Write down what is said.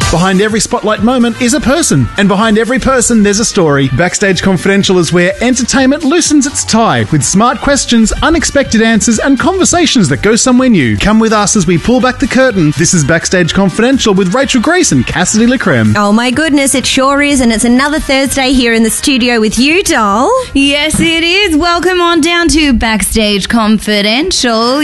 Behind every spotlight moment is a person, and behind every person there's a story. Backstage Confidential is where entertainment loosens its tie with smart questions, unexpected answers, and conversations that go somewhere new. Come with us as we pull back the curtain. This is Backstage Confidential with Rachel Grace and Cassidy LaCreme. Oh my goodness, it sure is, and it's another Thursday here in the studio with you, doll. Yes, it is. Welcome on down to Backstage Confidential.